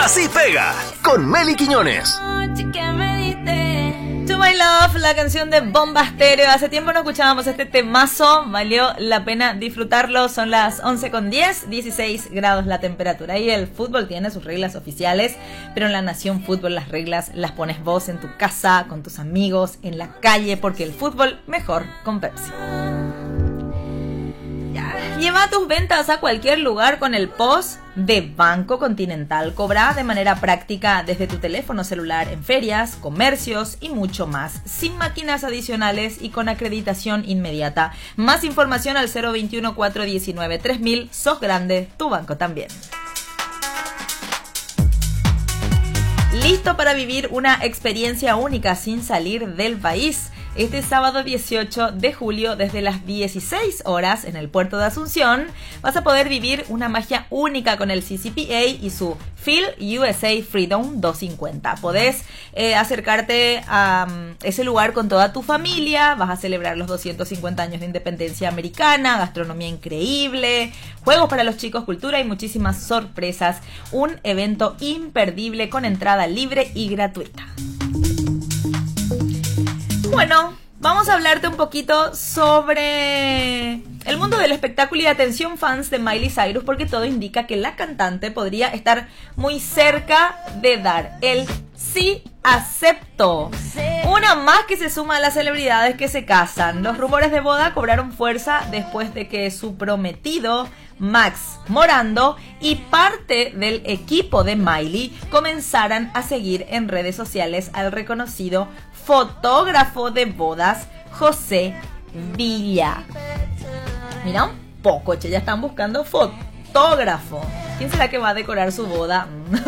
Así pega, con Meli Quiñones. To My Love, la canción de Bomba Estéreo. Hace tiempo no escuchábamos este temazo, valió la pena disfrutarlo. Son las 11:10, 16 grados la temperatura. Y el fútbol tiene sus reglas oficiales, pero en La Nación Fútbol las reglas las pones vos en tu casa, con tus amigos, en la calle, porque el fútbol mejor con Pepsi. Lleva tus ventas a cualquier lugar con el POS de Banco Continental. Cobra de manera práctica desde tu teléfono celular en ferias, comercios y mucho más, sin máquinas adicionales y con acreditación inmediata. Más información al 021 419 3000. Sos grande, tu banco también. ¿Listo para vivir una experiencia única sin salir del país? Este sábado 18 de julio, desde las 16 horas en el puerto de Asunción, vas a poder vivir una magia única con el CCPA y su Feel USA Freedom 250. Podés acercarte a ese lugar con toda tu familia, vas a celebrar los 250 años de independencia americana, gastronomía increíble, juegos para los chicos, cultura y muchísimas sorpresas. Un evento imperdible con entrada libre y gratuita. Bueno, vamos a hablarte un poquito sobre el mundo del espectáculo y atención fans de Miley Cyrus, porque todo indica que la cantante podría estar muy cerca de dar el sí acepto. Una más que se suma a las celebridades que se casan. Los rumores de boda cobraron fuerza después de que su prometido Max Morando y parte del equipo de Miley comenzaran a seguir en redes sociales al reconocido fotógrafo de bodas José Villa. Mira un poco, che, ya están buscando fotógrafo. ¿Quién será que va a decorar su boda?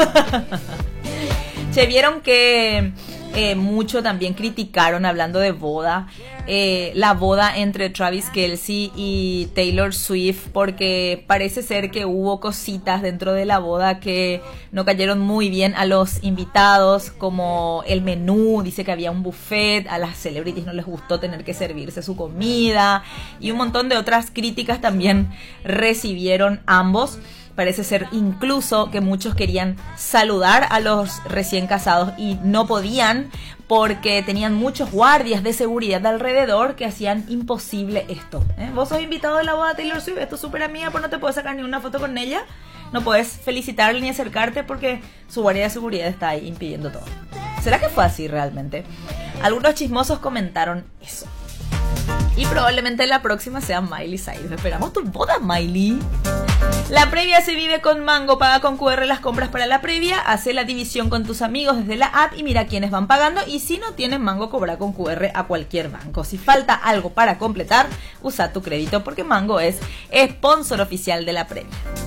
Che, vieron que mucho también criticaron, hablando de boda, la boda entre Travis Kelce y Taylor Swift, porque parece ser que hubo cositas dentro de la boda que no cayeron muy bien a los invitados, como el menú. Dice que había un buffet, a las celebrities no les gustó tener que servirse su comida, y un montón de otras críticas también recibieron ambos. Parece ser incluso que muchos querían saludar a los recién casados y no podían porque tenían muchos guardias de seguridad alrededor que hacían imposible esto. Vos sos invitado a la boda de Taylor Swift, es tu súper amiga, pues no te puedes sacar ni una foto con ella, no puedes felicitarle ni acercarte porque su guardia de seguridad está ahí impidiendo todo. ¿Será que fue así realmente? Algunos chismosos comentaron eso. Y probablemente la próxima sea Miley Cyrus. Esperamos tu boda, Miley. La previa se vive con Mango. Paga con QR las compras para la previa. Hace la división con tus amigos desde la app y mira quiénes van pagando. Y si no tienes Mango, cobra con QR a cualquier banco. Si falta algo para completar, usa tu crédito porque Mango es sponsor oficial de la previa.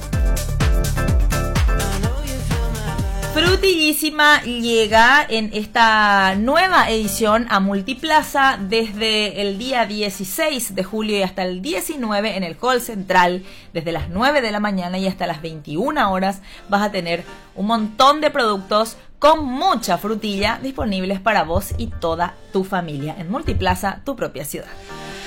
Frutillísima llega en esta nueva edición a Multiplaza desde el día 16 de julio y hasta el 19 en el Hall Central. Desde las 9 de la mañana y hasta las 21 horas vas a tener un montón de productos con mucha frutilla disponibles para vos y toda tu familia en Multiplaza, tu propia ciudad.